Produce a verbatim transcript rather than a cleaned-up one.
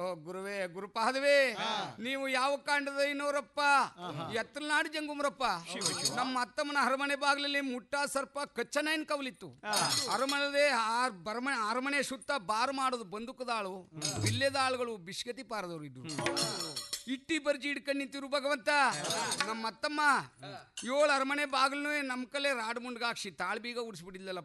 ಗುರುವೇ ಗುರುಪಾದವೇ, ನೀವು ಯಾವ ಕಾಂಡದ ಇನ್ನೋರಪ್ಪ ಎತ್ತಲ್ನಾಡು ಜಂಗುಮ್ರಪ್ಪ. ನಮ್ಮ ಅತ್ತಮ್ಮನ ಅರಮನೆ ಬಾಗಿಲಲ್ಲಿ ಮುಟ್ಟ ಸರ್ಪ ಕಚ್ಚನಾಯನ್ ಕವಲಿತ್ತು. ಅರಮನೆ ಬರಮನೆ ಅರಮನೆ ಸುತ್ತ ಬಾರು ಮಾಡೋದು ಬಂದೂಕದಾಳು, ಬಿಲ್ಲೆದಾಳುಗಳು ಬಿಸ್ಕತಿ ಪಾರದವ್ರು ಇದ್ರು. ಇಟ್ಟಿ ಬರ್ಜಿ ಹಿಡ್ಕೊಂಡು ನಿಂತಿರು ಭಗವಂತ. ನಮ್ಮ ಅತ್ತಮ್ಮ ಏಳು ಅರಮನೆ ಬಾಗಿಲು ನಮ್ಮ ಕಲೆ ರಾಡ್ ಮುಂಡ್ಗಾಕ್ಸಿ ತಾಳ್ಬೀಗ ಉಡ್ಸ್ಬಿಟ್ಟಿದ್ಲಲ್ಲ